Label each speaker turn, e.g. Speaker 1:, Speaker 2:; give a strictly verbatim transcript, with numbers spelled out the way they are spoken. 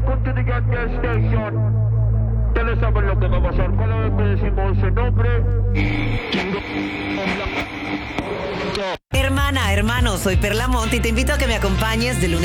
Speaker 1: welcome to the Gas Gas Station. Ya le saben lo que va a pasar cada vez que decimos ese nombre.
Speaker 2: Hermana, hermano, soy Perla Monte y te invito a que me acompañes de lunes